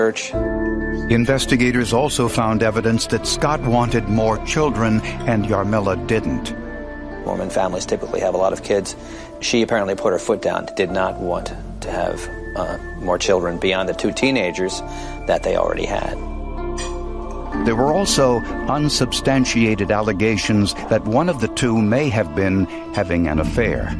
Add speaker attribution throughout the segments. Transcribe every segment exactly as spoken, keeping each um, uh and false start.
Speaker 1: Church.
Speaker 2: Investigators also found evidence that Scott wanted more children and Yarmila didn't.
Speaker 1: Mormon families typically have a lot of kids. She apparently put her foot down, did not want to have uh, more children beyond the two teenagers that they already had.
Speaker 2: There were also unsubstantiated allegations that one of the two may have been having an affair.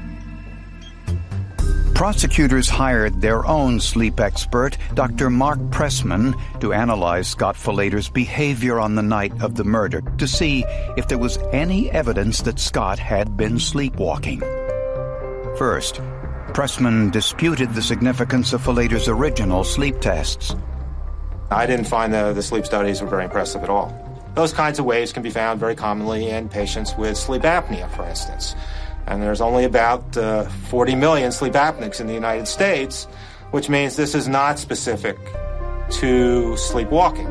Speaker 2: Prosecutors hired their own sleep expert, Doctor Mark Pressman, to analyze Scott Falater's behavior on the night of the murder to see if there was any evidence that Scott had been sleepwalking. First, Pressman disputed the significance of Falater's original sleep tests.
Speaker 3: I didn't find the, the sleep studies were very impressive at all. Those kinds of waves can be found very commonly in patients with sleep apnea, for instance. And there's only about uh, forty million sleep apneics in the United States, which means this is not specific to sleepwalking.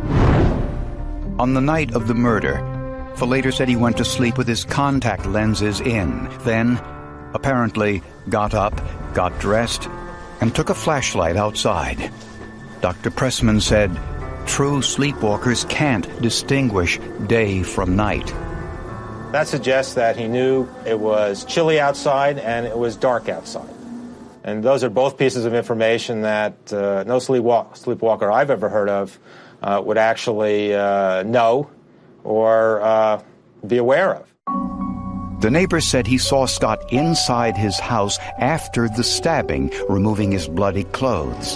Speaker 2: On the night of the murder, Falater said he went to sleep with his contact lenses in, then, apparently, got up, got dressed, and took a flashlight outside. Doctor Pressman said, true sleepwalkers can't distinguish day from night.
Speaker 3: That suggests that he knew it was chilly outside and it was dark outside. And those are both pieces of information that uh, no sleepwalk- sleepwalker I've ever heard of uh, would actually uh, know or uh, be aware of.
Speaker 2: The neighbor said he saw Scott inside his house after the stabbing, removing his bloody clothes.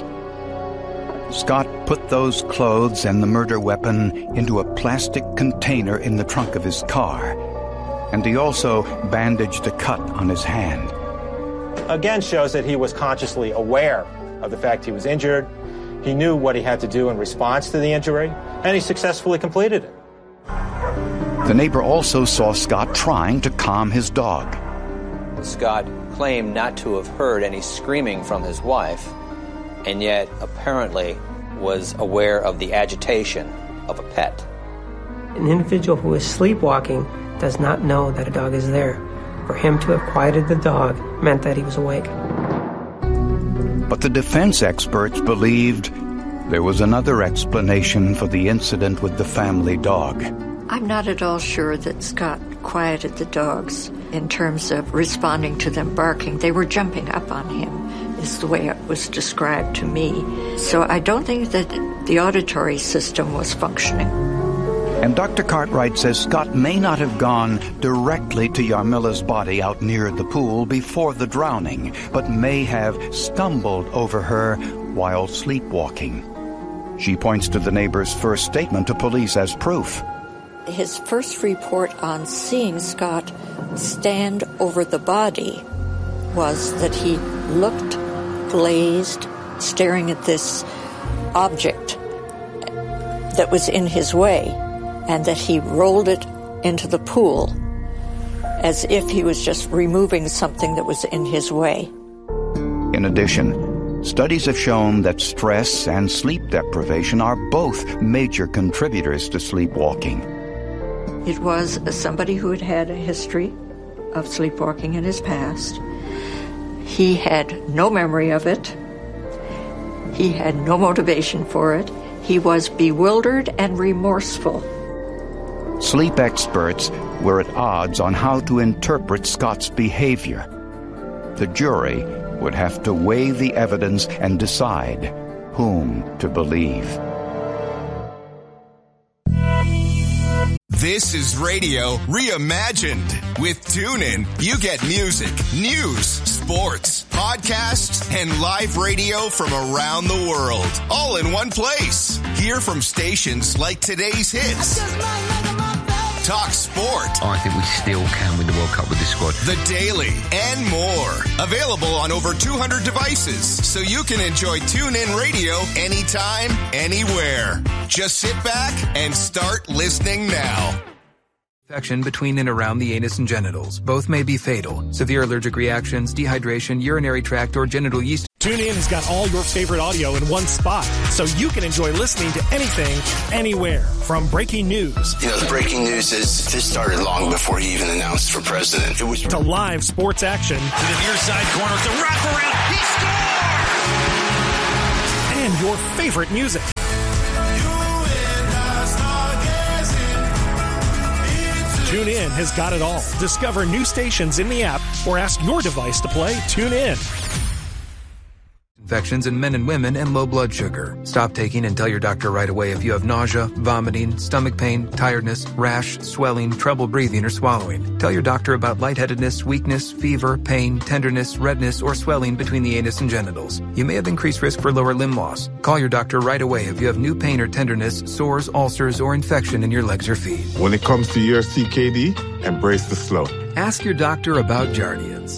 Speaker 2: Scott put those clothes and the murder weapon into a plastic container in the trunk of his car. And he also bandaged a cut on his hand.
Speaker 3: Again, shows that he was consciously aware of the fact he was injured. He knew what he had to do in response to the injury, and he successfully completed it.
Speaker 2: The neighbor also saw Scott trying to calm his dog.
Speaker 1: Scott claimed not to have heard any screaming from his wife, and yet apparently was aware of the agitation of a pet.
Speaker 4: An individual who is sleepwalking does not know that a dog is there. For him to have quieted the dog meant that he was awake.
Speaker 2: But the defense experts believed there was another explanation for the incident with the family dog.
Speaker 5: I'm not at all sure that Scott quieted the dogs in terms of responding to them barking. They were jumping up on him, is the way it was described to me. So I don't think that the auditory system was functioning.
Speaker 2: And Doctor Cartwright says Scott may not have gone directly to Yarmila's body out near the pool before the drowning, but may have stumbled over her while sleepwalking. She points to the neighbor's first statement to police as proof.
Speaker 5: His first report on seeing Scott stand over the body was that he looked glazed, staring at this object that was in his way, and that he rolled it into the pool as if he was just removing something that was in his way.
Speaker 2: In addition, studies have shown that stress and sleep deprivation are both major contributors to sleepwalking.
Speaker 5: It was somebody who had had a history of sleepwalking in his past. He had no memory of it. He had no motivation for it. He was bewildered and remorseful.
Speaker 2: Sleep experts were at odds on how to interpret Scott's behavior. The jury would have to weigh the evidence and decide whom to believe.
Speaker 6: This is radio reimagined. With TuneIn, you get music, news, sports, podcasts, and live radio from around the world, all in one place. Hear from stations like Today's Hits, Talk Sport.
Speaker 7: I think we still can win the World Cup with this squad.
Speaker 6: The Daily, and more. Available on over two hundred devices, so you can enjoy TuneIn Radio anytime, anywhere. Just sit back and start listening now.
Speaker 8: Infection between and around the anus and genitals. Both may be fatal. Severe allergic reactions, dehydration, urinary tract, or genital yeast.
Speaker 9: TuneIn has got all your favorite audio in one spot, so you can enjoy listening to anything, anywhere. From breaking news.
Speaker 10: You know, the breaking news is this started long before he even announced for president. It was
Speaker 9: to live sports action.
Speaker 11: To the near side corner, to wrap around. He scores!
Speaker 9: And your favorite music. TuneIn has got it all. Discover new stations in the app or ask your device to play TuneIn.
Speaker 8: Infections in men and women and low blood sugar. Stop taking and tell your doctor right away if you have nausea, vomiting, stomach pain, tiredness, rash, swelling, trouble breathing or swallowing. Tell your doctor about lightheadedness, weakness, fever, pain, tenderness, redness, or swelling between the anus and genitals. You may have increased risk for lower limb loss. Call your doctor right away if you have new pain or tenderness, sores, ulcers, or infection in your legs or feet.
Speaker 11: When it comes to your C K D, embrace the slow.
Speaker 8: Ask your doctor about Jardiance.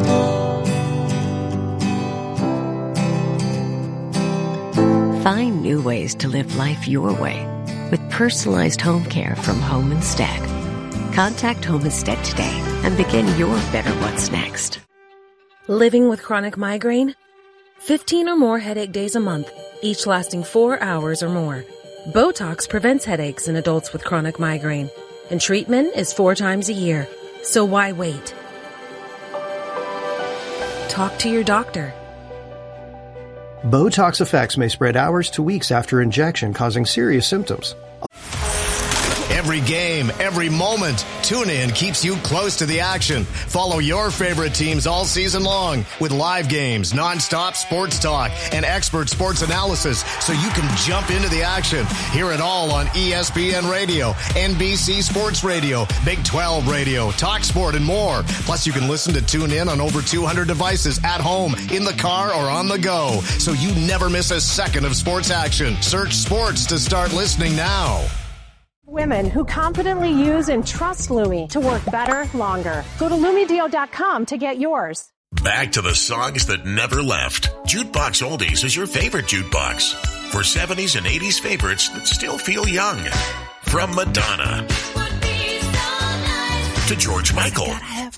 Speaker 12: Find new ways to live life your way with personalized home care from Home Instead. Contact Home Instead today and begin your better what's next.
Speaker 13: Living with chronic migraine? fifteen or more headache days a month, each lasting four hours or more. Botox prevents headaches in adults with chronic migraine, and treatment is four times a year. So why wait? Talk to your doctor.
Speaker 14: Botox effects may spread hours to weeks after injection, causing serious symptoms.
Speaker 15: Every game, every moment, TuneIn keeps you close to the action. Follow your favorite teams all season long with live games, nonstop sports talk, and expert sports analysis so you can jump into the action. Hear it all on E S P N Radio, N B C Sports Radio, Big twelve Radio, Talk Sport, and more. Plus, you can listen to TuneIn on over two hundred devices at home, in the car, or on the go, so you never miss a second of sports action. Search sports to start listening now.
Speaker 16: Women who confidently use and trust Lumi to work better, longer. Go to Lumi Dio dot com to get yours.
Speaker 17: Back to the songs that never left. Jukebox Oldies is your favorite jukebox. For seventies and eighties favorites that still feel young. From Madonna to George Michael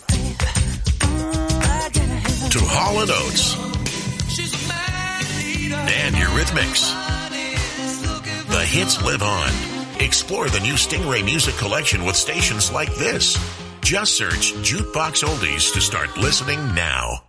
Speaker 17: to Hall and Oates and Eurythmics. The hits live on. Explore the new Stingray Music Collection with stations like this. Just search Jukebox Oldies to start listening now.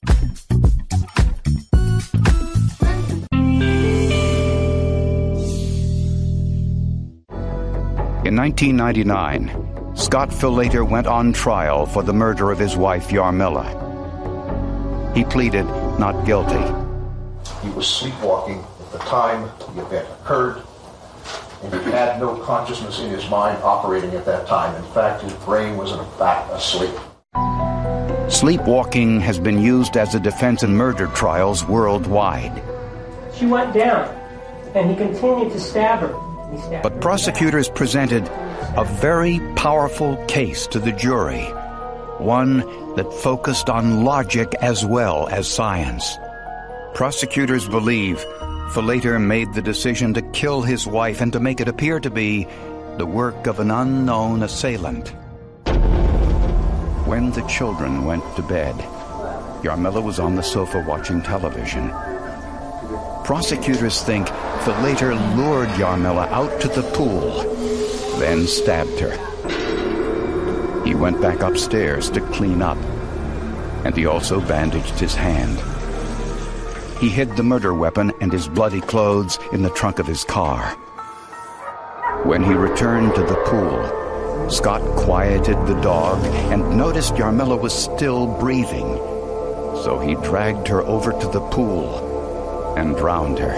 Speaker 2: In nineteen ninety-nine, Scott Filllater went on trial for the murder of his wife, Yarmila. He pleaded not guilty.
Speaker 18: He was sleepwalking at the time the event occurred, and he had no consciousness in his mind operating at that time. In fact, his brain was in fact asleep.
Speaker 2: Sleepwalking has been used as a defense in murder trials worldwide.
Speaker 4: She went down, and he continued to stab her. He stabbed
Speaker 2: But
Speaker 4: her
Speaker 2: prosecutors presented a very powerful case to the jury, one that focused on logic as well as science. Prosecutors believe Filllater made the decision to kill his wife and to make it appear to be the work of an unknown assailant. When the children went to bed, Yarmila was on the sofa watching television. Prosecutors think Filllater lured Yarmila out to the pool, then stabbed her. He went back upstairs to clean up, and he also bandaged his hand. He hid the murder weapon and his bloody clothes in the trunk of his car. When he returned to the pool, Scott quieted the dog and noticed Yarmila was still breathing. So he dragged her over to the pool and drowned her.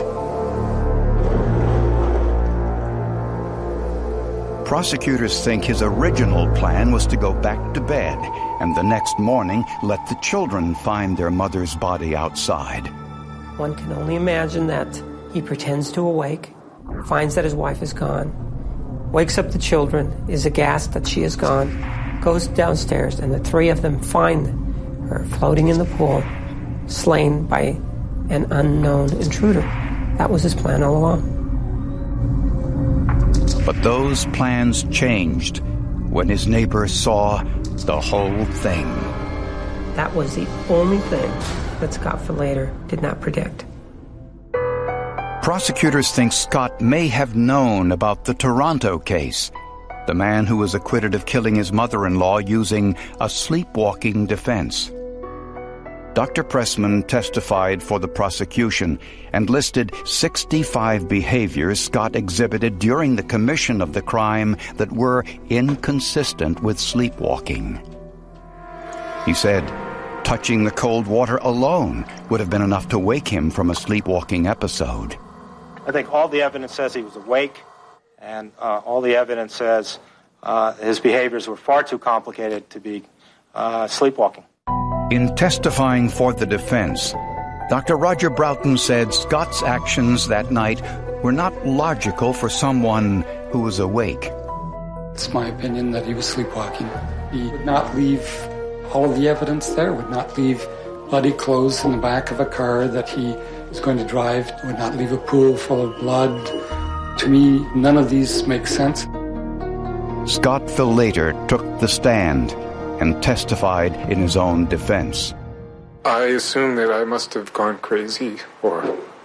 Speaker 2: Prosecutors think his original plan was to go back to bed and the next morning let the children find their mother's body outside.
Speaker 4: One can only imagine that he pretends to awake, finds that his wife is gone, wakes up the children, is aghast that she is gone, goes downstairs, and the three of them find her floating in the pool, slain by an unknown intruder. That was his plan all along.
Speaker 2: But those plans changed when his neighbor saw the whole thing.
Speaker 4: That was the only thing that Scott Filllater did not predict.
Speaker 2: Prosecutors think Scott may have known about the Toronto case, the man who was acquitted of killing his mother-in-law using a sleepwalking defense. Doctor Pressman testified for the prosecution and listed sixty-five behaviors Scott exhibited during the commission of the crime that were inconsistent with sleepwalking. He said touching the cold water alone would have been enough to wake him from a sleepwalking episode.
Speaker 3: I think all the evidence says he was awake, and uh, all the evidence says uh, his behaviors were far too complicated to be uh, sleepwalking.
Speaker 2: In testifying for the defense, Doctor Roger Broughton said Scott's actions that night were not logical for someone who was awake.
Speaker 19: It's my opinion that he was sleepwalking. He would not leave all of the evidence there, would not leave bloody clothes in the back of a car that he was going to drive, would not leave a pool full of blood. To me, none of these make sense.
Speaker 2: Scott Filllater took the stand and testified in his own defense.
Speaker 20: I assume that I must have gone crazy, or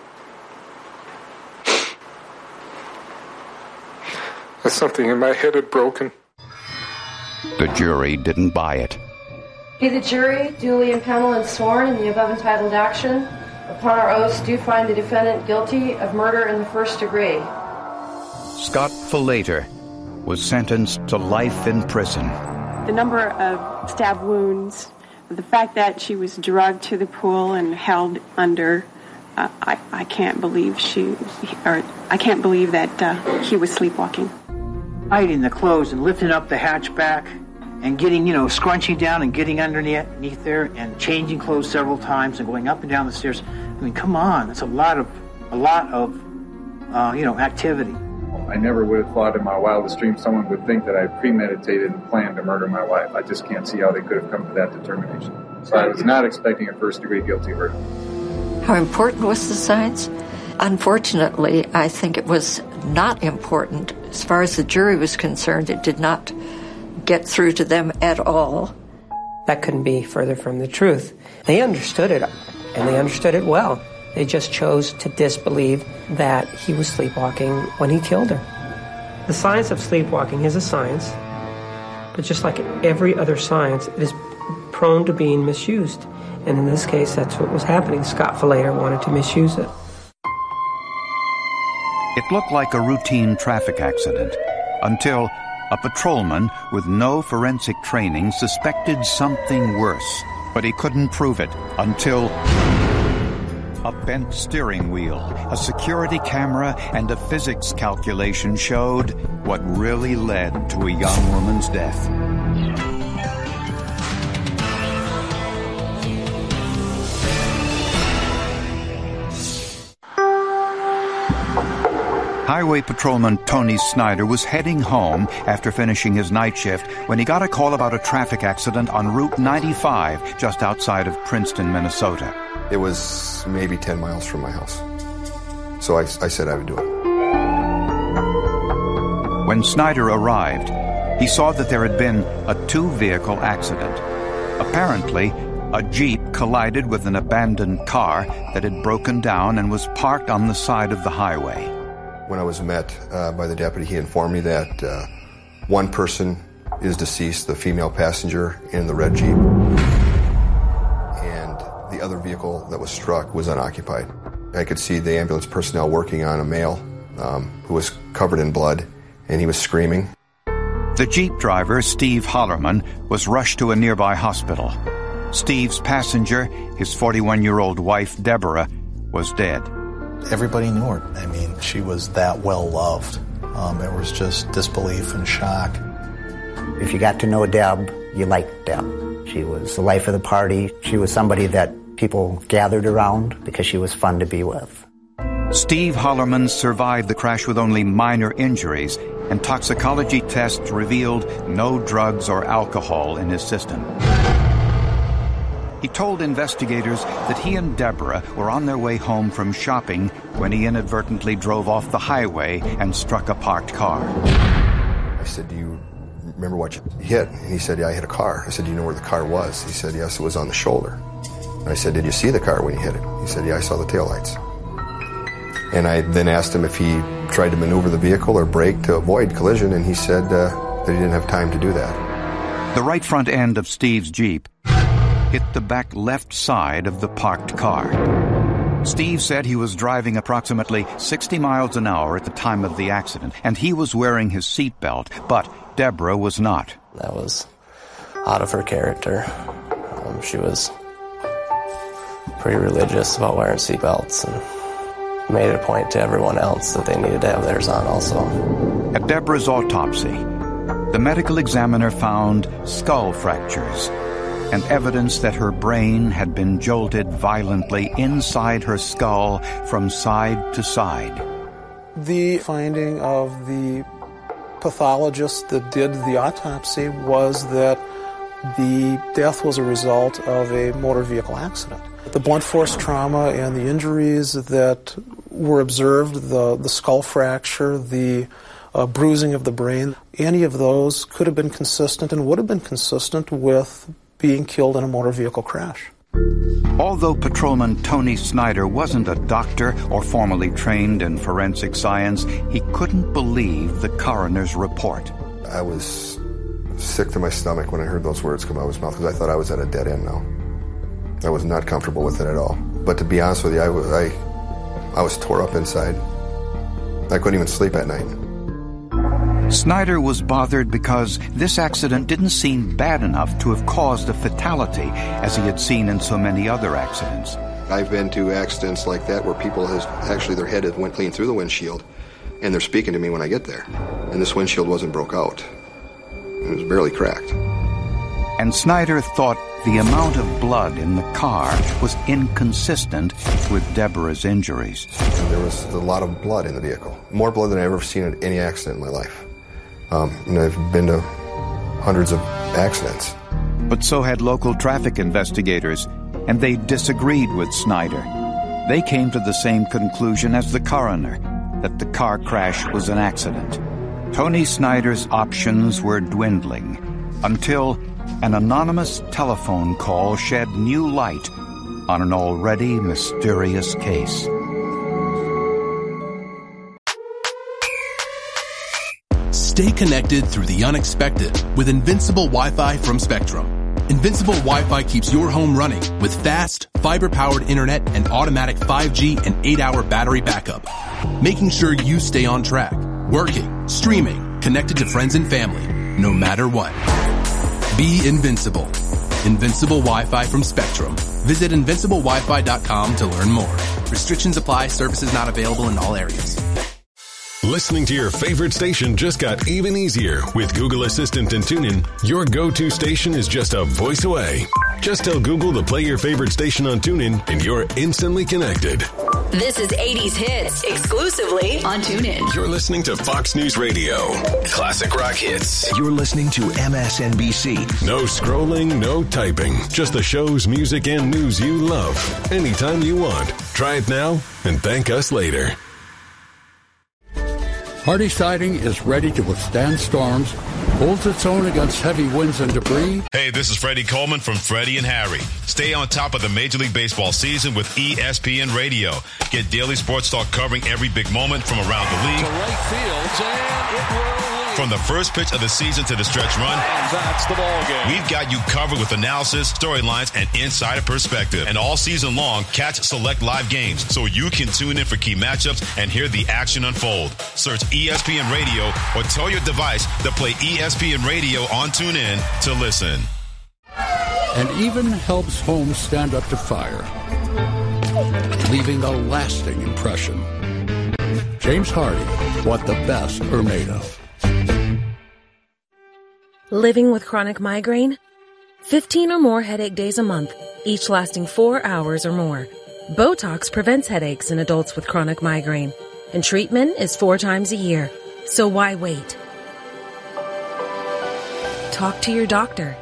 Speaker 20: that something in my head had broken.
Speaker 2: The jury didn't buy it.
Speaker 21: Be the jury duly impaneled and sworn in the above entitled action, upon our oaths do find the defendant guilty of murder in the first degree.
Speaker 2: Scott Filllater was sentenced to life in prison.
Speaker 22: The number of stab wounds, the fact that she was drugged to the pool and held under, uh, I, I can't believe she, or I can't believe that uh, he was sleepwalking.
Speaker 23: Hiding the clothes and lifting up the hatchback and getting, you know, scrunching down and getting underneath there and changing clothes several times and going up and down the stairs. I mean, come on, it's a lot of, a lot of, uh, you know, activity.
Speaker 24: I never would have thought in my wildest dreams someone would think that I premeditated and planned to murder my wife. I just can't see how they could have come to that determination. So I was not expecting a first-degree guilty verdict.
Speaker 5: How important was the science? Unfortunately, I think it was not important. As far as the jury was concerned, it did not get through to them at all.
Speaker 4: That couldn't be further from the truth. They understood it, and they understood it well. They just chose to disbelieve that he was sleepwalking when he killed her. The science of sleepwalking is a science, but just like every other science, it is prone to being misused. And in this case, that's what was happening. Scott Filllater wanted to misuse it.
Speaker 2: It looked like a routine traffic accident until a patrolman with no forensic training suspected something worse, but he couldn't prove it until a bent steering wheel, a security camera, and a physics calculation showed what really led to a young woman's death. Highway Patrolman Tony Snyder was heading home after finishing his night shift when he got a call about a traffic accident on Route ninety-five just outside of Princeton, Minnesota.
Speaker 25: It was maybe ten miles from my house. So I, I said I would do it.
Speaker 2: When Snyder arrived, he saw that there had been a two-vehicle accident. Apparently, a Jeep collided with an abandoned car that had broken down and was parked on the side of the highway.
Speaker 25: When I was met uh, by the deputy, he informed me that uh, one person is deceased, the female passenger in the red Jeep. The other vehicle that was struck was unoccupied. I could see the ambulance personnel working on a male um, who was covered in blood, and he was screaming.
Speaker 2: The Jeep driver, Steve Hollerman, was rushed to a nearby hospital. Steve's passenger, his forty-one-year-old wife, Deborah, was dead.
Speaker 26: Everybody knew her. I mean, she was that well-loved. Um, it was just disbelief and shock.
Speaker 27: If you got to know Deb, you liked Deb. She was the life of the party. She was somebody that people gathered around because she was fun to be with.
Speaker 2: Steve Hollerman survived the crash with only minor injuries, and toxicology tests revealed no drugs or alcohol in his system. He told investigators that he and Deborah were on their way home from shopping when he inadvertently drove off the highway and struck a parked car.
Speaker 25: I said, do you remember what you hit? And he said, yeah, I hit a car. I said, do you know where the car was? He said, yes, it was on the shoulder. And I said, did you see the car when you hit it? He said, yeah, I saw the taillights. And I then asked him if he tried to maneuver the vehicle or brake to avoid collision, and he said uh, that he didn't have time to do that.
Speaker 2: The right front end of Steve's Jeep hit the back left side of the parked car. Steve said he was driving approximately sixty miles an hour at the time of the accident, and he was wearing his seatbelt, but Deborah was not.
Speaker 1: That was out of her character. Um, she was pretty religious about wearing seatbelts and made it a point to everyone else that they needed to have theirs on also.
Speaker 2: At Deborah's autopsy, the medical examiner found skull fractures and evidence that her brain had been jolted violently inside her skull from side to side.
Speaker 6: The finding of the pathologist that did the autopsy was that the death was a result of a motor vehicle accident. The blunt force trauma and the injuries that were observed, the, the skull fracture, the uh, bruising of the brain, any of those could have been consistent and would have been consistent with being killed in a motor vehicle crash.
Speaker 2: Although Patrolman Tony Snyder wasn't a doctor or formally trained in forensic science, he couldn't believe the coroner's report.
Speaker 25: I was sick to my stomach when I heard those words come out of his mouth because I thought I was at a dead end now. I was not comfortable with it at all. But to be honest with you, I was, I, I was tore up inside. I couldn't even sleep at night.
Speaker 2: Snyder was bothered because this accident didn't seem bad enough to have caused a fatality, as he had seen in so many other accidents.
Speaker 25: I've been to accidents like that where people has actually their head went clean through the windshield, and they're speaking to me when I get there. And this windshield wasn't broke out. It was barely cracked.
Speaker 2: And Snyder thought the amount of blood in the car was inconsistent with Deborah's injuries.
Speaker 25: And there was a lot of blood in the vehicle. More blood than I've ever seen in any accident in my life. Um, and I've been to hundreds of accidents.
Speaker 2: But so had local traffic investigators, and they disagreed with Snyder. They came to the same conclusion as the coroner, that the car crash was an accident. Tony Snyder's options were dwindling until an anonymous telephone call shed new light on an already mysterious case.
Speaker 7: Stay connected through the unexpected with Invincible Wi-Fi from Spectrum. Invincible Wi-Fi keeps your home running with fast, fiber-powered internet and automatic five G and eight hour battery backup, making sure you stay on track, working, streaming, connected to friends and family, no matter what. Be invincible. Invincible Wi-Fi from Spectrum. Visit invincible wi fi dot com to learn more. Restrictions apply. Services not available in all areas.
Speaker 8: Listening to your favorite station just got even easier with Google Assistant and TuneIn. Your go-to station is just a voice away. Just tell Google to play your favorite station on TuneIn and you're instantly connected.
Speaker 9: This is eighties Hits, exclusively on TuneIn.
Speaker 8: You're listening to Fox News Radio. Classic rock hits.
Speaker 10: You're listening to M S N B C.
Speaker 8: No scrolling, no typing. Just the shows, music, and news you love. Anytime you want. Try it now and thank us later.
Speaker 11: Hardy Siding is ready to withstand storms, holds its own against heavy winds and debris.
Speaker 28: Hey, this is Freddie Coleman from Freddie and Harry. Stay on top of the Major League Baseball season with E S P N Radio. Get daily sports talk covering every big moment from around the league.
Speaker 29: To right field, and it will lead.
Speaker 28: From the first pitch of the season to the stretch run.
Speaker 29: And that's the ball game.
Speaker 28: We've got you covered with analysis, storylines, and insider perspective. And all season long, catch select live games so you can tune in for key matchups and hear the action unfold. Search E S P N Radio or tell your device to play E S P N Radio on TuneIn to listen.
Speaker 11: And even helps homes stand up to fire, leaving a lasting impression. James Hardy, what the best are made of.
Speaker 13: Living with chronic migraine? fifteen or more headache days a month, each lasting four hours or more. Botox prevents headaches in adults with chronic migraine, and treatment is four times a year. So why wait? Talk to your doctor.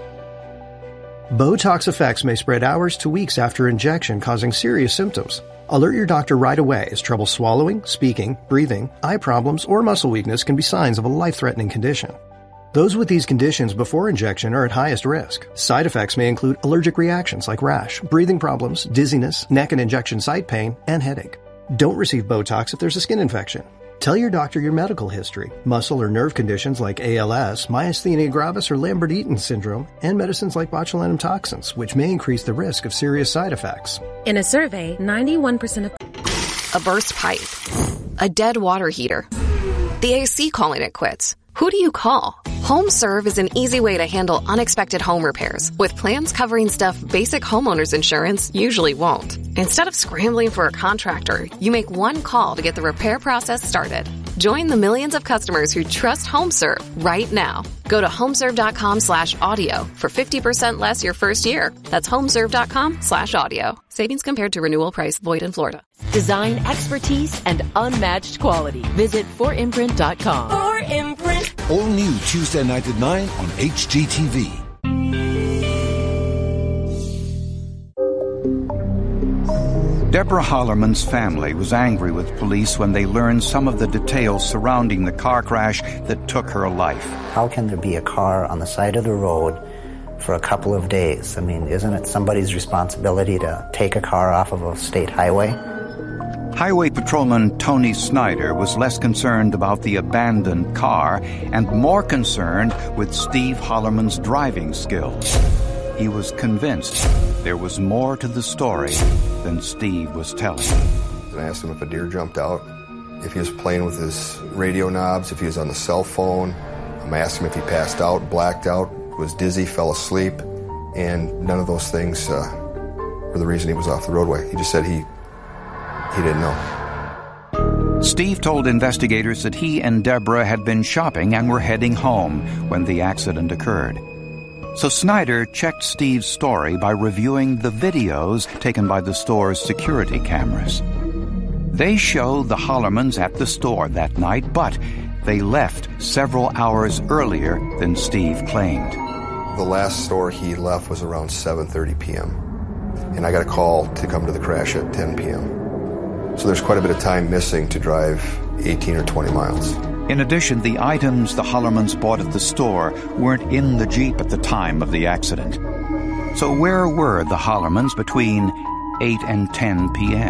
Speaker 14: Botox effects may spread hours to weeks after injection, causing serious symptoms. Alert your doctor right away, as trouble swallowing, speaking, breathing, eye problems, or muscle weakness can be signs of a life-threatening condition. Those with these conditions before injection are at highest risk. Side effects may include allergic reactions like rash, breathing problems, dizziness, neck and injection site pain, and headache. Don't receive Botox if there's a skin infection. Tell your doctor your medical history, muscle or nerve conditions like A L S, myasthenia gravis or Lambert-Eaton syndrome, and medicines like botulinum toxins, which may increase the risk of serious side effects.
Speaker 13: In a survey, ninety-one percent of...
Speaker 3: A burst pipe. A dead water heater. The A C calling it quits. Who do you call? HomeServe is an easy way to handle unexpected home repairs with plans covering stuff basic homeowners insurance usually won't. Instead of scrambling for a contractor, you make one call to get the repair process started. Join the millions of customers who trust HomeServe right now. Go to homeserve.com slash audio for fifty percent less your first year. That's homeserve.com slash audio. Savings compared to renewal price void in Florida.
Speaker 12: Design, expertise, and unmatched quality. Visit four imprint dot com.
Speaker 15: four imprint.
Speaker 16: All new Tuesday night at nine on H G T V.
Speaker 2: Deborah Hollerman's family was angry with police when they learned some of the details surrounding the car crash that took her life.
Speaker 27: How can there be a car on the side of the road for a couple of days? I mean, isn't it somebody's responsibility to take a car off of a state highway?
Speaker 2: Highway Patrolman Tony Snyder was less concerned about the abandoned car and more concerned with Steve Hollerman's driving skills. He was convinced there was more to the story than Steve was telling.
Speaker 25: I asked him if a deer jumped out, if he was playing with his radio knobs, if he was on the cell phone. I asked him if he passed out, blacked out, was dizzy, fell asleep, and none of those things uh, were the reason he was off the roadway. He just said he he didn't know.
Speaker 2: Steve told investigators that he and Deborah had been shopping and were heading home when the accident occurred. So Snyder checked Steve's story by reviewing the videos taken by the store's security cameras. They showed the Hollermans at the store that night, but they left several hours earlier than Steve claimed.
Speaker 25: The last store he left was around seven thirty p.m., and I got a call to come to the crash at ten p.m. So there's quite a bit of time missing to drive eighteen or twenty miles.
Speaker 2: In addition, the items the Hollermans bought at the store weren't in the Jeep at the time of the accident. So where were the Hollermans between eight and ten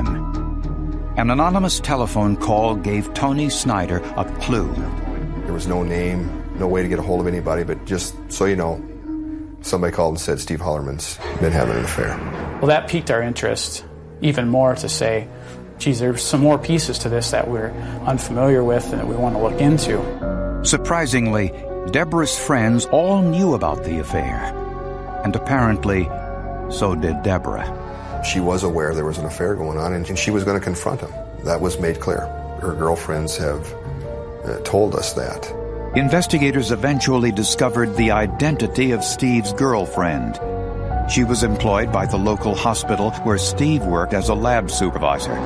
Speaker 2: p.m.? An anonymous telephone call gave Tony Snyder a clue.
Speaker 25: There was no name, no way to get a hold of anybody, but just so you know, somebody called and said Steve Hollerman's been having an affair.
Speaker 17: Well, that piqued our interest even more to say, geez, there's some more pieces to this that we're unfamiliar with and that we want to look into.
Speaker 2: Surprisingly, Deborah's friends all knew about the affair. And apparently, so did Deborah.
Speaker 25: She was aware there was an affair going on, and she was going to confront him. That was made clear. Her girlfriends have uh, told us that.
Speaker 2: Investigators eventually discovered the identity of Steve's girlfriend. She was employed by the local hospital where Steve worked as a lab supervisor.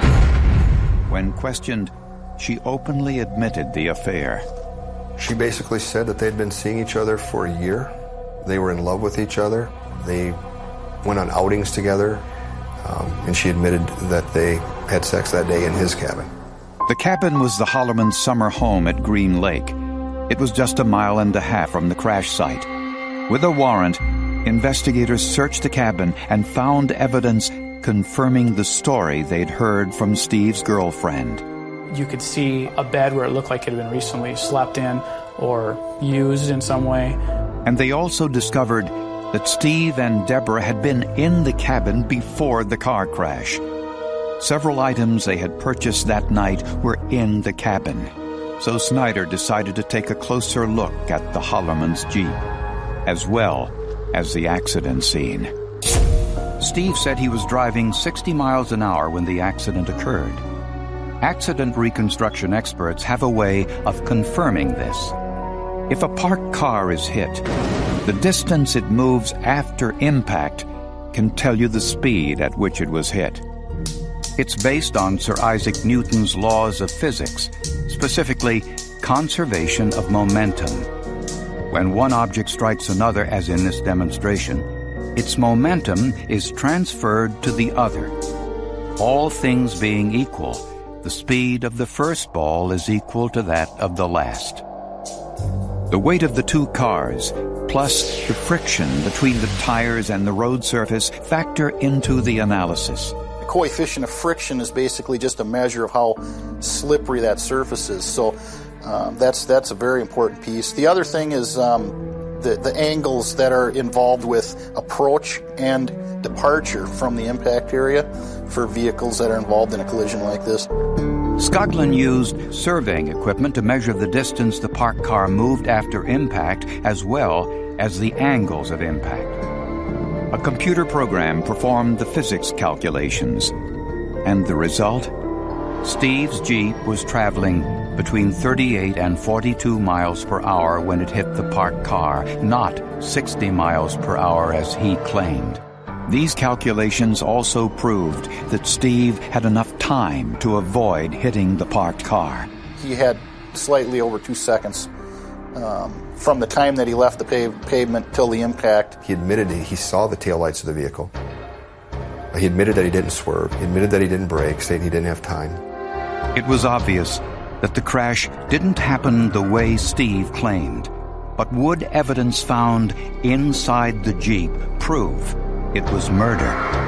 Speaker 2: When questioned, she openly admitted the affair.
Speaker 25: She basically said that they'd been seeing each other for a year. They were in love with each other. They went on outings together, um, and she admitted that they had sex that day in his cabin.
Speaker 2: The cabin was the Hollerman's summer home at Green Lake. It was just a mile and a half from the crash site. With a warrant, investigators searched the cabin and found evidence confirming the story they'd heard from Steve's girlfriend.
Speaker 17: You could see a bed where it looked like it had been recently slept in or used in some way.
Speaker 2: And they also discovered that Steve and Deborah had been in the cabin before the car crash. Several items they had purchased that night were in the cabin. So Snyder decided to take a closer look at the Hollerman's Jeep, as well as the accident scene. Steve said he was driving sixty miles an hour when the accident occurred. Accident reconstruction experts have a way of confirming this. If a parked car is hit, the distance it moves after impact can tell you the speed at which it was hit. It's based on Sir Isaac Newton's laws of physics, specifically conservation of momentum. When one object strikes another, as in this demonstration, its momentum is transferred to the other. All things being equal, the speed of the first ball is equal to that of the last. The weight of the two cars, plus the friction between the tires and the road surface, factor into the analysis.
Speaker 17: The
Speaker 5: coefficient of friction is basically just a measure of how slippery that surface is. So um, that's that's a very important piece. The other thing is um, the, the angles that are involved with approach and departure from the impact area for vehicles that are involved in a collision like this.
Speaker 2: Skoglund used surveying equipment to measure the distance the parked car moved after impact, as well as the angles of impact. A computer program performed the physics calculations, and the result? Steve's Jeep was traveling between thirty-eight and forty-two miles per hour when it hit the parked car, not sixty miles per hour as he claimed. These calculations also proved that Steve had enough time to avoid hitting the parked car.
Speaker 5: He had slightly over two seconds um, from the time that he left the pave- pavement till the impact.
Speaker 25: He admitted he saw the taillights of the vehicle. He admitted that he didn't swerve. He admitted that he didn't brake, saying he didn't have time.
Speaker 2: It was obvious that the crash didn't happen the way Steve claimed, but would evidence found inside the Jeep prove it was murder?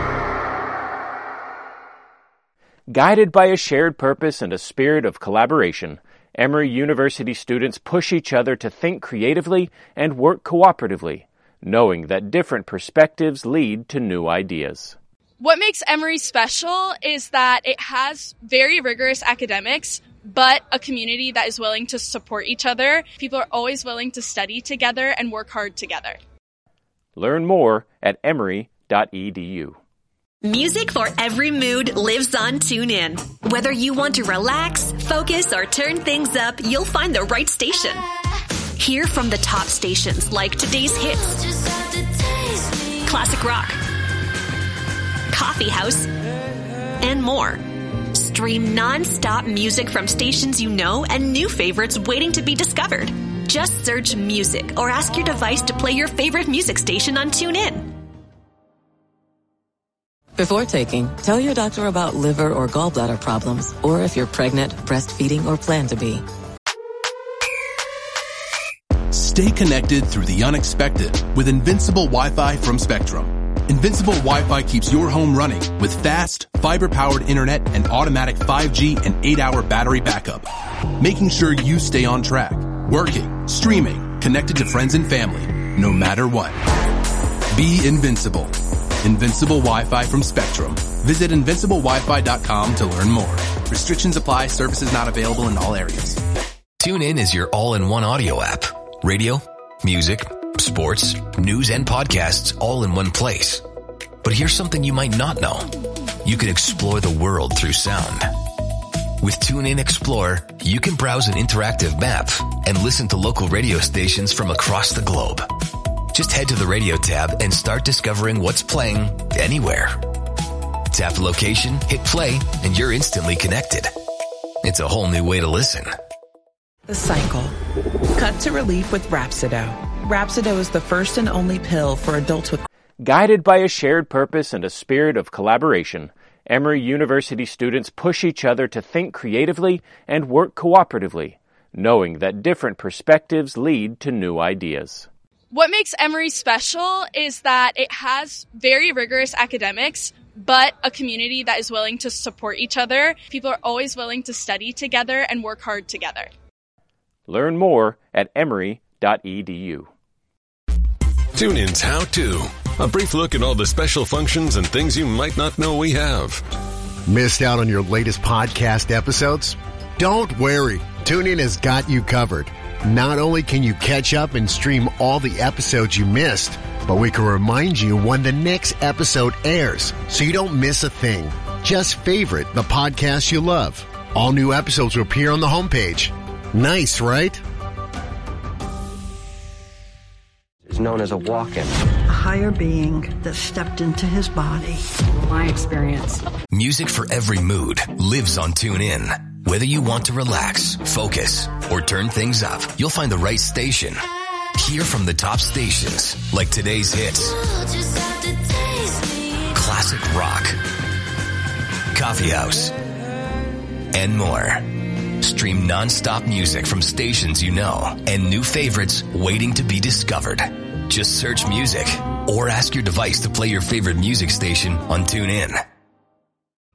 Speaker 15: Guided by a shared purpose and a spirit of collaboration, Emory University students push each other to think creatively and work cooperatively, knowing that different perspectives lead to new ideas.
Speaker 18: What makes Emory special is that it has very rigorous academics, but a community that is willing to support each other. People are always willing to study together and work hard together.
Speaker 15: Learn more at emory dot e d u.
Speaker 9: Music for every mood lives on TuneIn. Whether you want to relax, focus, or turn things up, you'll find the right station. Hear from the top stations like today's hits, classic rock, coffee house, and more. Stream non-stop music from stations you know and new favorites waiting to be discovered. Just search music or ask your device to play your favorite music station on TuneIn.
Speaker 19: Before taking, tell your doctor about liver or gallbladder problems, or if you're pregnant, breastfeeding, or plan to be.
Speaker 7: Stay connected through the unexpected with Invincible Wi-Fi from Spectrum. Invincible Wi-Fi keeps your home running with fast, fiber-powered internet and automatic five G and eight hour battery backup, making sure you stay on track, working, streaming, connected to friends and family, no matter what. Be invincible. Invincible Wi-Fi from Spectrum. Visit invincible wi fi dot com to learn more. Restrictions apply. Services not available in all areas.
Speaker 10: TuneIn is your all-in-one audio app. Radio, music, sports, news, and podcasts all in one place. But here's something you might not know. You can explore the world through sound. With TuneIn Explore, you can browse an interactive map and listen to local radio stations from across the globe. Just head to the radio tab and start discovering what's playing anywhere. Tap the location, hit play, and you're instantly connected. It's a whole new way to listen.
Speaker 20: The cycle. Cut to relief with Rhapsido. Rhapsido is the first and only pill for adults with...
Speaker 15: Guided by a shared purpose and a spirit of collaboration, Emory University students push each other to think creatively and work cooperatively, knowing that different perspectives lead to new ideas.
Speaker 18: What makes Emory special is that it has very rigorous academics, but a community that is willing to support each other. People are always willing to study together and work hard together.
Speaker 15: Learn more at emory dot e d u.
Speaker 8: TuneIn's How To. A brief look at all the special functions and things you might not know we have.
Speaker 21: Missed out on your latest podcast episodes? Don't worry. TuneIn has got you covered. Not only can you catch up and stream all the episodes you missed, but we can remind you when the next episode airs so you don't miss a thing. Just favorite the podcast you love. All new episodes will appear on the homepage. Nice, right?
Speaker 22: Is known as a walk-in.
Speaker 23: A higher being that stepped into his body.
Speaker 9: My experience.
Speaker 10: Music for every mood lives on TuneIn. Whether you want to relax, focus, or turn things up, you'll find the right station. Hear from the top stations like today's hits, classic rock, coffee house, and more. Stream non-stop music from stations you know and new favorites waiting to be discovered. Just search music or ask your device to play your favorite music station on TuneIn.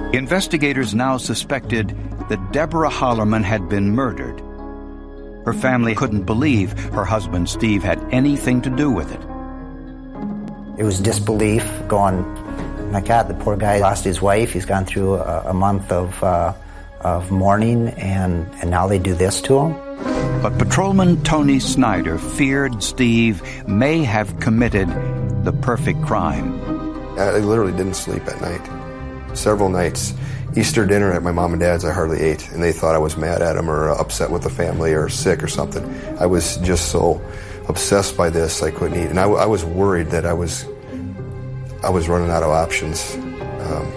Speaker 2: Investigators now suspected that Deborah Hollerman had been murdered. Her family couldn't believe her husband Steve had anything to do with it.
Speaker 27: It was disbelief, going, my God, the poor guy lost his wife. He's gone through a, a month of uh, of mourning, and, and now they do this to him.
Speaker 2: But Patrolman Tony Snyder feared Steve may have committed the perfect crime.
Speaker 25: I literally didn't sleep at night. Several nights. Easter dinner at my mom and dad's, I hardly ate, and they thought I was mad at them or upset with the family or sick or something. I was just so obsessed by this, I couldn't eat. And I, I was worried that I was I was running out of options um,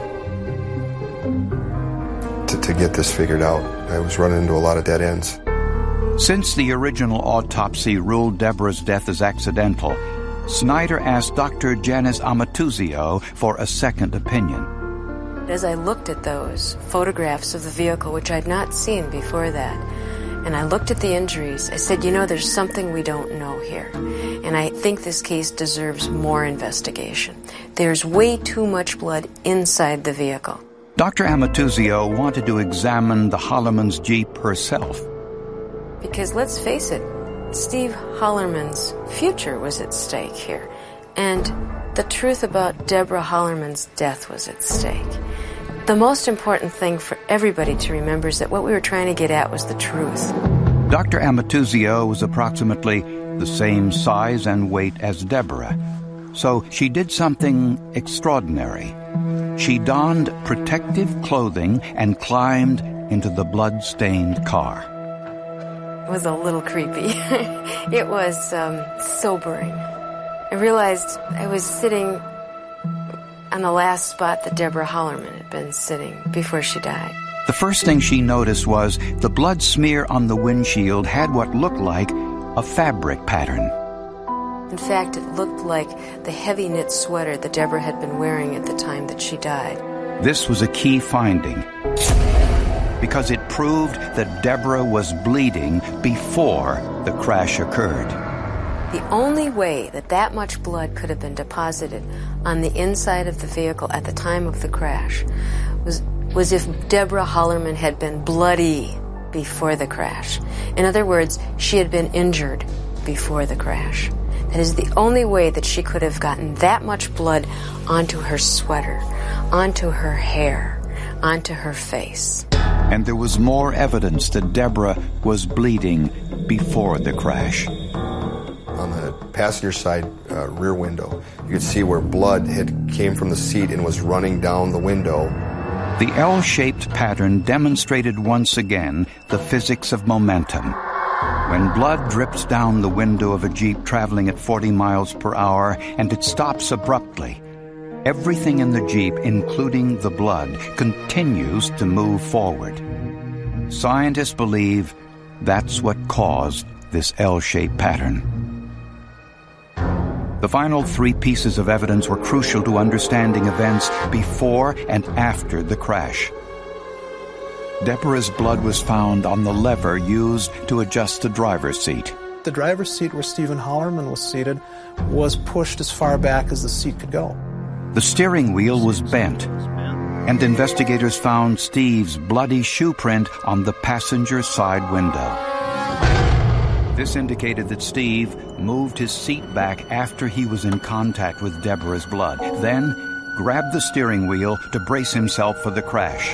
Speaker 25: to, to get this figured out. I was running into a lot of dead ends.
Speaker 2: Since the original autopsy ruled Deborah's death as accidental, Snyder asked Doctor Janice Amatuzio for a second opinion.
Speaker 1: As I looked at those photographs of the vehicle, which I'd not seen before that, and I looked at the injuries, I said, you know, there's something we don't know here. And I think this case deserves more investigation. There's way too much blood inside the vehicle.
Speaker 2: Doctor Amatuzio wanted to examine the Hollerman's Jeep herself.
Speaker 1: Because let's face it, Steve Hollerman's future was at stake here. And the truth about Deborah Hollerman's death was at stake. The most important thing for everybody to remember is that what we were trying to get at was the truth.
Speaker 2: Doctor Amatuzio was approximately the same size and weight as Deborah. So she did something extraordinary. She donned protective clothing and climbed into the blood-stained car.
Speaker 1: It was a little creepy. It was um, sobering. I realized I was sitting on the last spot that Deborah Hollerman had been sitting before she died.
Speaker 2: The first thing she noticed was the blood smear on the windshield had what looked like a fabric pattern.
Speaker 1: In fact, it looked like the heavy knit sweater that Deborah had been wearing at the time that she died.
Speaker 2: This was a key finding because it proved that Deborah was bleeding before the crash occurred.
Speaker 1: The only way that that much blood could have been deposited on the inside of the vehicle at the time of the crash was was if Deborah Hollerman had been bloody before the crash. In other words, she had been injured before the crash. That is the only way that she could have gotten that much blood onto her sweater, onto her hair, onto her face.
Speaker 2: And there was more evidence that Deborah was bleeding before the crash.
Speaker 25: On the passenger side uh, rear window, you could see where blood had came from the seat and was running down the window.
Speaker 2: The L-shaped pattern demonstrated once again the physics of momentum. When blood drips down the window of a Jeep traveling at forty miles per hour and it stops abruptly, everything in the Jeep, including the blood, continues to move forward. Scientists believe that's what caused this L-shaped pattern. The final three pieces of evidence were crucial to understanding events before and after the crash. Deborah's blood was found on the lever used to adjust the driver's seat.
Speaker 4: The driver's seat where Stephen Hollerman was seated was pushed as far back as the seat could go.
Speaker 2: The steering wheel was bent, and investigators found Steve's bloody shoe print on the passenger side window. This indicated that Steve moved his seat back after he was in contact with Deborah's blood, then grabbed the steering wheel to brace himself for the crash.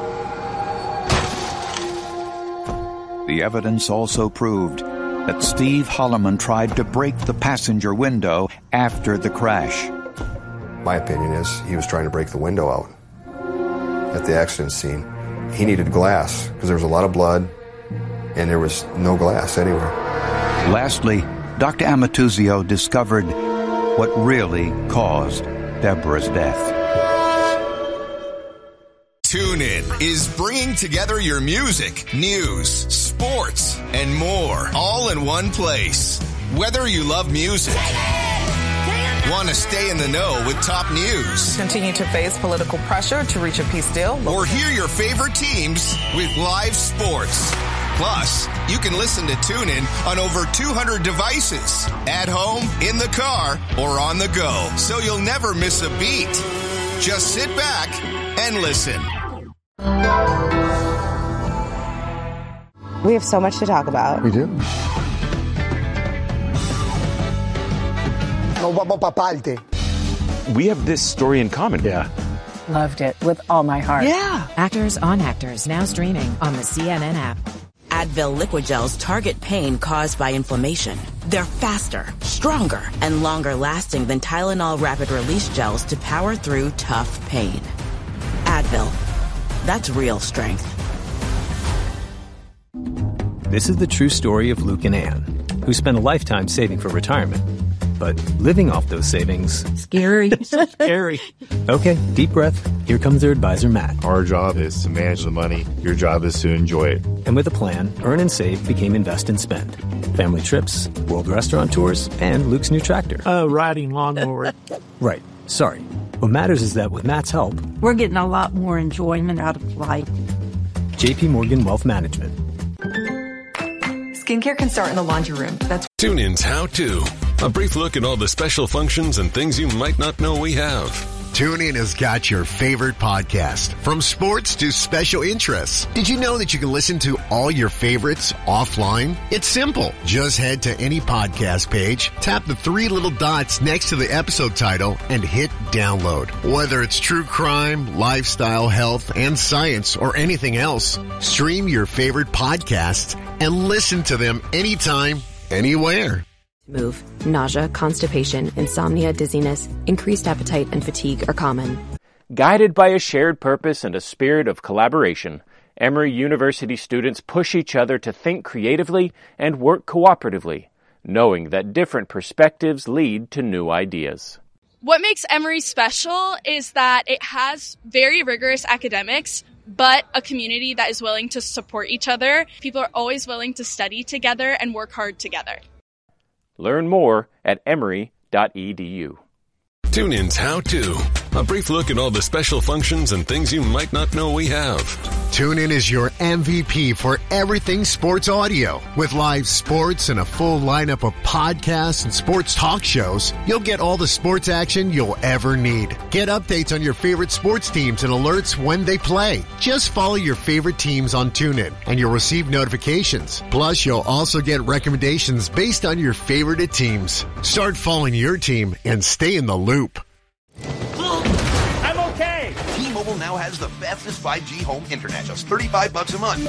Speaker 2: The evidence also proved that Steve Hollerman tried to break the passenger window after the crash.
Speaker 25: My opinion is he was trying to break the window out at the accident scene. He needed glass because there was a lot of blood and there was no glass anywhere.
Speaker 2: Lastly, Doctor Amatuzio discovered what really caused Deborah's death.
Speaker 6: TuneIn is bringing together your music, news, sports, and more all in one place. Whether you love music, want to stay in the know with top news,
Speaker 20: continue to face political pressure to reach a peace deal,
Speaker 6: or hear your favorite teams with live sports. Plus, you can listen to TuneIn on over two hundred devices, at home, in the car, or on the go, so you'll never miss a beat. Just sit back and listen.
Speaker 3: We have so much to talk about.
Speaker 11: We do.
Speaker 15: We have this story in common.
Speaker 12: Yeah. Loved it with all my heart.
Speaker 3: Yeah.
Speaker 13: Actors on Actors, now streaming on the C N N app.
Speaker 14: Advil liquid gels target pain caused by inflammation. They're faster, stronger, and longer lasting than Tylenol rapid release gels to power through tough pain. Advil. That's real strength.
Speaker 24: This is the true story of Luke and Ann, who spent a lifetime saving for retirement. But living off those savings...
Speaker 3: Scary.
Speaker 24: Scary. Okay, deep breath. Here comes their advisor, Matt.
Speaker 26: Our job is to manage the money. Your job is to enjoy it.
Speaker 24: And with a plan, Earn and Save became Invest and Spend. Family trips, world restaurant tours, and Luke's new tractor.
Speaker 12: Uh, riding lawnmower.
Speaker 24: Right. Sorry. What matters is that with Matt's help...
Speaker 23: We're getting a lot more enjoyment out of life.
Speaker 24: J P Morgan Wealth Management.
Speaker 28: Skincare can start in the laundry room. That's
Speaker 8: TuneIn's How To. A brief look at all the special functions and things you might not know we have.
Speaker 21: TuneIn has got your favorite podcast, from sports to special interests. Did you know that you can listen to all your favorites offline? It's simple. Just head to any podcast page, tap the three little dots next to the episode title, and hit download. Whether it's true crime, lifestyle, health, and science, or anything else, stream your favorite podcasts and listen to them anytime, anywhere.
Speaker 29: Move. Nausea, constipation, insomnia, dizziness, increased appetite, and fatigue are common.
Speaker 15: Guided by a shared purpose and a spirit of collaboration, Emory University students push each other to think creatively and work cooperatively, knowing that different perspectives lead to new ideas.
Speaker 18: What makes Emory special is that it has very rigorous academics, but a community that is willing to support each other. People are always willing to study together and work hard together.
Speaker 15: Learn more at emory dot e d u.
Speaker 8: TuneIn's How To. A brief look at all the special functions and things you might not know we have.
Speaker 21: TuneIn is your M V P for everything sports audio. With live sports and a full lineup of podcasts and sports talk shows, you'll get all the sports action you'll ever need. Get updates on your favorite sports teams and alerts when they play. Just follow your favorite teams on TuneIn and you'll receive notifications. Plus, you'll also get recommendations based on your favorite teams. Start following your team and stay in the loop.
Speaker 30: I'm okay. T-Mobile now has the fastest five G home internet, just thirty-five bucks a month.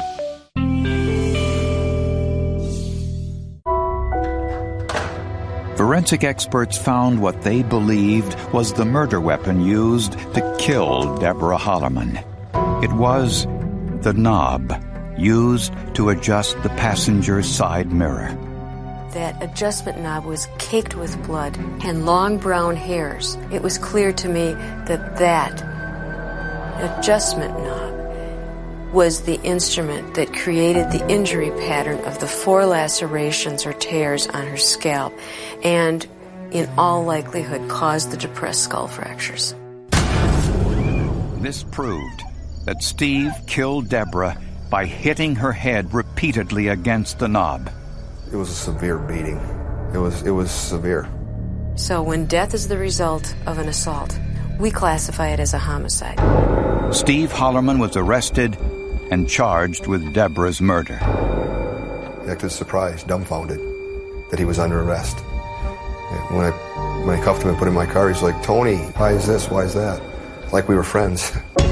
Speaker 2: Forensic experts found what they believed was the murder weapon used to kill Deborah Hollerman. It was the knob used to adjust the passenger's side mirror.
Speaker 1: That adjustment knob was caked with blood and long brown hairs. It was clear to me that that adjustment knob was the instrument that created the injury pattern of the four lacerations or tears on her scalp and, in all likelihood, caused the depressed skull fractures.
Speaker 2: This proved that Steve killed Deborah by hitting her head repeatedly against the knob.
Speaker 25: It was a severe beating. It was it was severe.
Speaker 1: So when death is the result of an assault, we classify it as a homicide.
Speaker 2: Steve Hollerman was arrested and charged with Deborah's murder.
Speaker 25: He acted surprised, dumbfounded, that he was under arrest. When I when I cuffed him and put him in my car, he's like, "Tony, why is this? Why is that?" Like we were friends.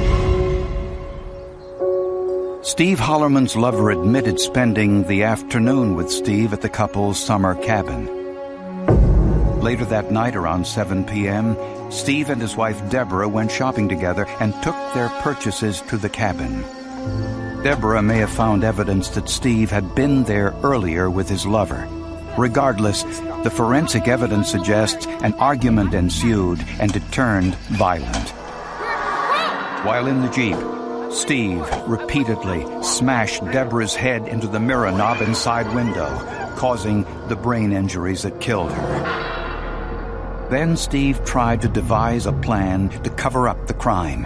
Speaker 2: Steve Hollerman's lover admitted spending the afternoon with Steve at the couple's summer cabin. Later that night, around seven p.m., Steve and his wife Deborah went shopping together and took their purchases to the cabin. Deborah may have found evidence that Steve had been there earlier with his lover. Regardless, the forensic evidence suggests an argument ensued and it turned violent. While in the Jeep, Steve repeatedly smashed Deborah's head into the mirror knob and side window, causing the brain injuries that killed her. Then Steve tried to devise a plan to cover up the crime.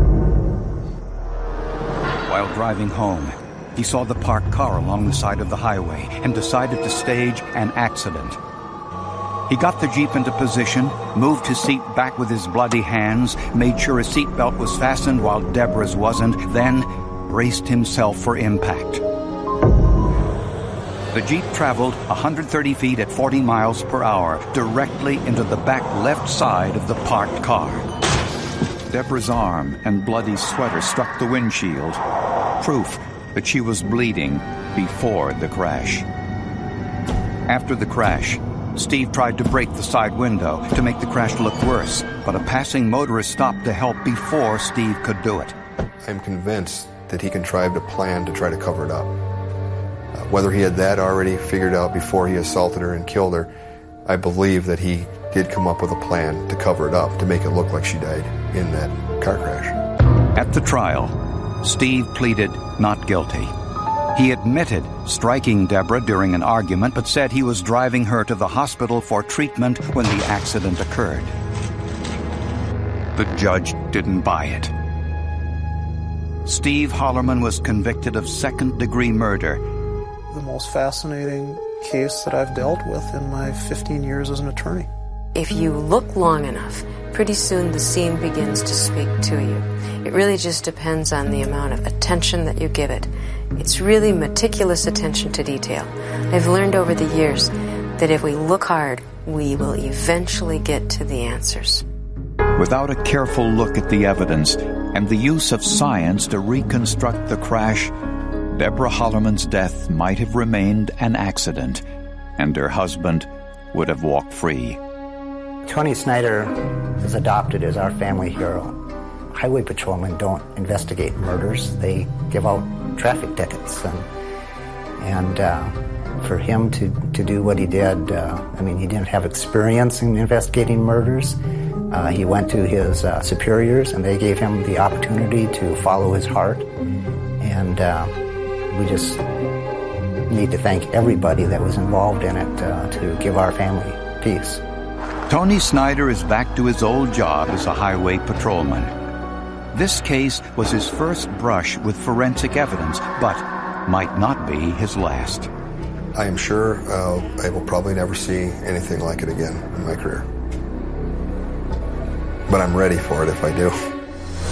Speaker 2: While driving home, he saw the parked car along the side of the highway and decided to stage an accident. He got the Jeep into position, moved his seat back with his bloody hands, made sure his seatbelt was fastened while Deborah's wasn't, then braced himself for impact. The Jeep traveled one hundred thirty feet at forty miles per hour, directly into the back left side of the parked car. Deborah's arm and bloody sweater struck the windshield, proof that she was bleeding before the crash. After the crash, Steve tried to break the side window to make the crash look worse, but a passing motorist stopped to help before Steve could do it.
Speaker 25: I'm convinced that he contrived a plan to try to cover it up. Uh, whether he had that already figured out before he assaulted her and killed her, I believe that he did come up with a plan to cover it up, to make it look like she died in that car crash.
Speaker 2: At the trial, Steve pleaded not guilty. He admitted striking Deborah during an argument, but said he was driving her to the hospital for treatment when the accident occurred. The judge didn't buy it. Steve Hollerman was convicted of second-degree murder.
Speaker 4: The most fascinating case that I've dealt with in my fifteen years as an attorney.
Speaker 1: If you look long enough, pretty soon the scene begins to speak to you. It really just depends on the amount of attention that you give it. It's really meticulous attention to detail. I've learned over the years that if we look hard, we will eventually get to the answers.
Speaker 2: Without a careful look at the evidence and the use of science to reconstruct the crash, Deborah Hollerman's death might have remained an accident, and her husband would have walked free.
Speaker 27: Tony Snyder is adopted as our family hero. Highway patrolmen don't investigate murders. They give out traffic tickets. And, and uh, for him to, to do what he did, uh, I mean, he didn't have experience in investigating murders. Uh, he went to his uh, superiors, and they gave him the opportunity to follow his heart. And uh, we just need to thank everybody that was involved in it uh, to give our family peace.
Speaker 2: Tony Snyder is back to his old job as a highway patrolman. This case was his first brush with forensic evidence, but might not be his last.
Speaker 25: I am sure uh, I will probably never see anything like it again in my career. But I'm ready for it if I do.